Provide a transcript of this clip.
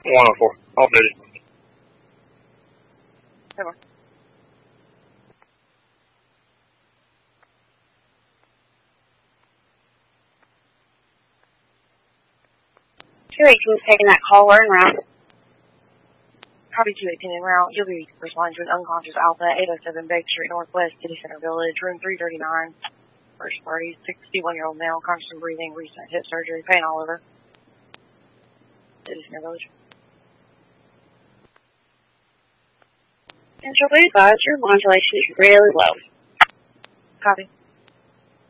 Wonderful. I'll do it. Come on. Two 18's taking that call. We're en route. Copy 218 en route. You'll be responding to an unconscious Alpha, 807 Baker Street Northwest, City Center Village, room 339. First party, 61-year-old male, conscious and breathing, recent hip surgery, pain all over. City Center Village. Central, please advise your modulation is really low. Copy.